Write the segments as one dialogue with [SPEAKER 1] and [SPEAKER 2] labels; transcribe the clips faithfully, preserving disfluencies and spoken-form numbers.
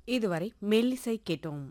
[SPEAKER 1] இதுவரை மெல்லிசை கேட்டோம்.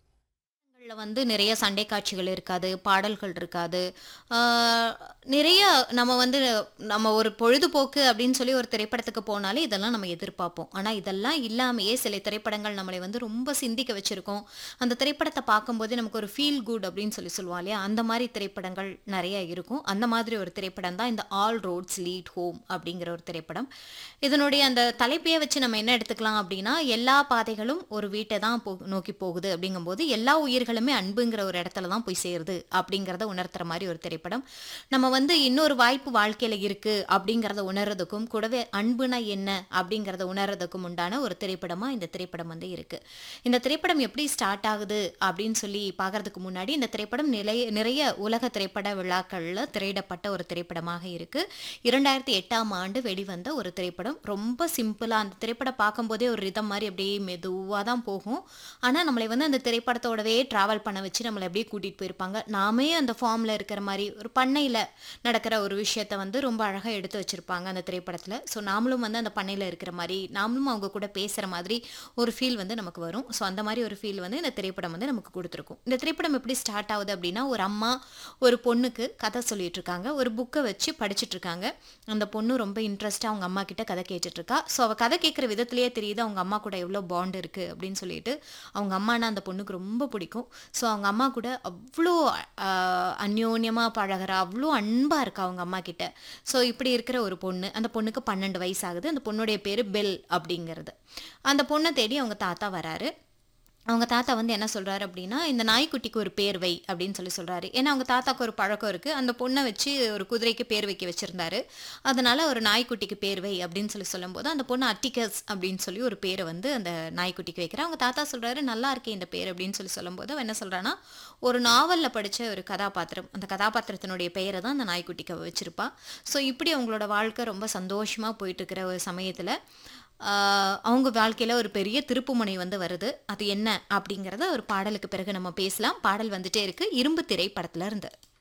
[SPEAKER 2] ல வந்து நிறைய சண்டை காட்சிகள் இருக்காது, பாடல்கள் இருக்காது. ஆ நிறைய நம்ம வந்து நம்ம ஒரு பொழுதுபோக்கு அப்படின்னு சொல்லி ஒரு திரைப்படத்துக்கு போனாலே இதெல்லாம் நம்ம எதிர்பார்ப்போம். ஆனா இதெல்லாம் இல்லாமயே சில திரைப்படங்கள் நம்மளை வந்து ரொம்ப சிந்திக்க வச்சிருக்கும். அந்த திரைப்படத்த பார்க்கும்போது நமக்கு ஒரு ஃபீல் குட் அப்படின்னு சொல்லி சொல்லுவோம் இல்லையா? அந்த மாரி திரைப்படங்கள் நெறைய இருக்கும். அந்த மாதிரி ஒரு திரைப்படம் தான் இந்த ஆல் ரோட்ஸ் லீட் ஹோம் அப்படிங்கிற ஒரு திரைப்படம். இதனுடைய அந்த தலைப்பையே வச்சு நம்ம என்ன எடுத்துக்கலாம் அப்படின்னா, எல்லா பாதைகளும் ஒரு வீட்ட தான் போ நோக்கி போகுது அப்படிங்கும்போது, எல்லா உயிர்களுமே அன்புங்கிற ஒரு இடத்துல தான் போய் சேருது அப்படிங்கிறத உணர்த்துற மாரி ஒரு திரைப்படம். நம்ம வந்து இன்னொரு வாய்ப்பு வாழ்க்கையில இருக்கு அப்படிங்கிறத உணர்றதுக்கும், கூடவே அன்புனா என்ன அப்படிங்கிறத உணர்றதுக்கும் உண்டான ஒரு திரைப்படமா இந்த திரைப்படம் வந்து இருக்கு. இந்த திரைப்படம் எப்படி ஸ்டார்ட் ஆகுது அப்படின்னு சொல்லி பார்க்கறதுக்கு முன்னாடி, இந்த திரைப்படம் நிலைய நிறைய உலக திரைப்பட விழாக்கள்ல திரையிடப்பட்ட ஒரு திரைப்படமாக இருக்கு. இரண்டாயிரத்து எட்டாம் ஆண்டு வெளிவந்த ஒரு திரைப்படம். ரொம்ப சிம்பிளா அந்த திரைப்படம் பார்க்கும்போதே ஒரு ரிதம் மாரி அப்படியே மெதுவா தான் போகும். ஆனா, நம்மளை வந்து அந்த திரைப்படத்தோடவே டிராவல் பண்ண வச்சு நம்மள அப்படியே கூட்டிட்டு போயிருப்பாங்க. நாமே அந்த ஃபார்ம்ல இருக்கிற மாரி, ஒரு பண்ணையில நடக்கிற ஒரு விஷயத்த வந்து ரொம்ப அழகா எடுத்து வச்சிருப்பாங்க அந்த திரைப்படத்துல. ஸோ, நாமளும் வந்து அந்த பண்ணையில இருக்கிற மாரி, நாமளும் அவங்க கூட பேசுற மாதிரி ஒரு ஃபீல் வந்து நமக்கு வரும். ஸோ, அந்த மாரி ஒரு ஃபீல் வந்து இந்த திரைப்படம் வந்து நமக்கு குடுத்துருக்கும். இந்த திரைப்படம் எப்படி ஸ்டார்ட் ஆகுது அப்படின்னா, ஒரு அம்மா ஒரு பொண்ணுக்கு கதை சொல்லிட்டு இருக்காங்க. ஒரு புக்க வச்சு படிச்சுட்டு இருக்காங்க. அந்த பொண்ணு ரொம்ப இன்ட்ரெஸ்ட்டா அவங்க அம்மா கிட்ட கதை கேட்டுட்டு இருக்கா. ஸோ, அவ கதை கேட்கிற விதத்திலேயே தெரியுது அவங்க அம்மா கூட எவ்வளோ பாண்ட் இருக்கு அப்படின்னு சொல்லிட்டு. அவங்க அம்மானா அந்த பொண்ணுக்கு ரொம்ப பிடிக்கும். ஸோ, அவங்க அம்மா கூட அவ்ளோ அ அந்யோன்யமா பழகுறா. அவ்ளோ அன்பா இருக்கா அவங்க அம்மா கிட்ட. ஸோ, இப்படி இருக்கிற ஒரு பொண்ணு. அந்த பொண்ணுக்கு பன்னிரண்டு வயசு ஆகுது. அந்த பொண்ணுடைய பேரு பெல் அப்படிங்கிறது. அந்த பொண்ண தேடி அவங்க தாத்தா வராரு. அவங்க தாத்தா வந்து என்ன சொல்றாரு அப்படின்னா, "இந்த நாய்க்குட்டிக்கு ஒரு பேர் வை" அப்படின்னு சொல்லி சொல்றாரு. ஏன்னா அவங்க தாத்தாக்கு ஒரு பழக்கம் இருக்கு. அந்த பொண்ண வச்சு ஒரு குதிரைக்கு பேர் வைக்க வச்சிருந்தாரு. அதனால ஒரு நாய்க்குட்டிக்கு பேர் வை அப்படின்னு சொல்லி சொல்லும்போது, அந்த பொண்ணு அட்டிகஸ் அப்படின்னு சொல்லி ஒரு பேர வந்து அந்த நாய்க்குட்டிக்கு வைக்கிறா. அவங்க தாத்தா சொல்றாரு, "நல்லா இருக்கே இந்த பேர்" அப்படின்னு சொல்லி சொல்லும்போது, அவ என்ன சொல்றான்னா, ஒரு நாவல்ல படிச்ச ஒரு கதாபாத்திரம். அந்த கதாபாத்திரத்தினுடைய பெயர தான் அந்த நாய்க்குட்டிக்கு அவ வச்சிருப்பா. ஸோ, இப்படி அவங்களோட வாழ்க்கை ரொம்ப சந்தோஷமா போயிட்டு இருக்கிற ஒரு சமயத்துல, ஆ அவங்க வாழ்க்கையில ஒரு பெரிய திருப்புமுனை வந்து வருது. அது என்ன அப்படிங்கிறத ஒரு பாடலுக்கு பிறகு நம்ம பேசலாம். பாடல் வந்துட்டே இருக்கு. இரும்பு திரை படத்துல இருந்து.